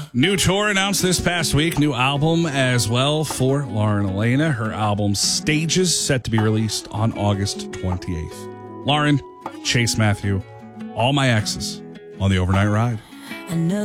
New tour announced this past week. New album as well for Lauren Elena. Her album Stages set to be released on August 28th. Lauren, Chase Matthew, All My Exes on the Overnight Ride. Another